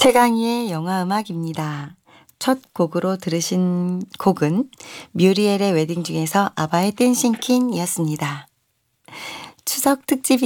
최강희의 영화음악입니다. 첫 곡으로 들으신 곡은 뮤리엘의 웨딩 중에서 아바의 댄싱 퀸이었습니다. 추석 특집이